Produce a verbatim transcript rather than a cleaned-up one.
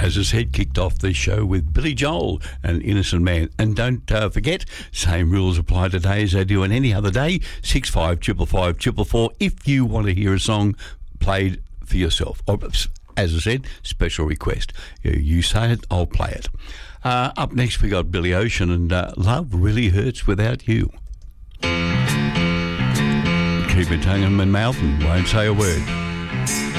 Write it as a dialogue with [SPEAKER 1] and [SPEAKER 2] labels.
[SPEAKER 1] as I said, kicked off the show with Billy Joel and Innocent Man. And don't uh, forget, same rules apply today as they do on any other day. Six five triple five triple four. If you want to hear a song played for yourself, or, as I said, special request. You, you say it, I'll play it. Uh, up next, we got Billy Ocean and uh, Love Really Hurts Without You. Keep your tongue in my mouth and won't say a word.